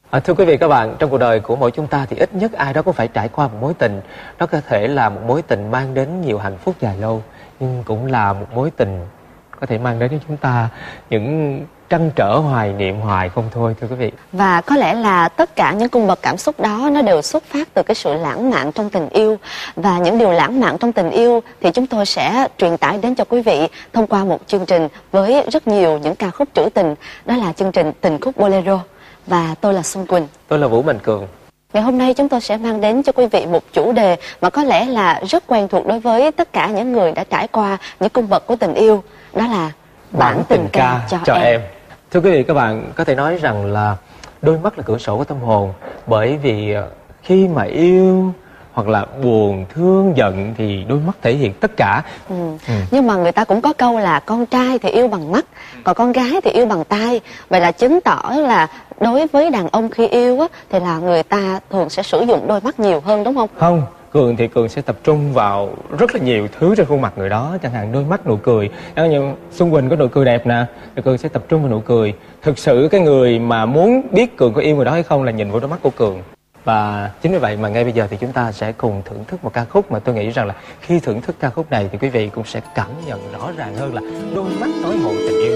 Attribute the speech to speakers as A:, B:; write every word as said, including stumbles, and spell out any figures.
A: À, thưa quý vị các bạn, trong cuộc đời của mỗi chúng ta thì ít nhất ai đó cũng phải trải qua một mối tình. Nó có thể là một mối tình mang đến nhiều hạnh phúc dài lâu, nhưng cũng là một mối tình có thể mang đến cho chúng ta những trăn trở hoài niệm hoài không thôi, thưa quý vị.
B: Và có lẽ là tất cả những cung bậc cảm xúc đó nó đều xuất phát từ cái sự lãng mạn trong tình yêu. Và những điều lãng mạn trong tình yêu thì chúng tôi sẽ truyền tải đến cho quý vị thông qua một chương trình với rất nhiều những ca khúc trữ tình. Đó là chương trình Tình Khúc Bolero. Và tôi là Xuân Quỳnh.
A: Tôi là Vũ Mạnh Cường.
B: Ngày hôm nay chúng tôi sẽ mang đến cho quý vị một chủ đề mà có lẽ là rất quen thuộc đối với tất cả những người đã trải qua những cung bậc của tình yêu. Đó là bản, bản tình, tình ca, ca cho, cho em. em.
A: Thưa quý vị các bạn, có thể nói rằng là đôi mắt là cửa sổ của tâm hồn. Bởi vì khi mà yêu hoặc là buồn, thương, giận thì đôi mắt thể hiện tất cả.
B: Ừ. Ừ. Nhưng mà người ta cũng có câu là con trai thì yêu bằng mắt, còn con gái thì yêu bằng tai. Vậy là chứng tỏ là đối với đàn ông khi yêu á, thì là người ta thường sẽ sử dụng đôi mắt nhiều hơn, đúng không?
A: Không, Cường thì Cường sẽ tập trung vào rất là nhiều thứ trên khuôn mặt người đó. Chẳng hạn đôi mắt, nụ cười. Như Xuân Quỳnh có nụ cười đẹp nè, thì Cường sẽ tập trung vào nụ cười. Thực sự cái người mà muốn biết Cường có yêu người đó hay không là nhìn vào đôi mắt của Cường. Và chính vì vậy mà ngay bây giờ thì chúng ta sẽ cùng thưởng thức một ca khúc mà tôi nghĩ rằng là khi thưởng thức ca khúc này thì quý vị cũng sẽ cảm nhận rõ ràng hơn là đôi mắt nói ngộ tình yêu.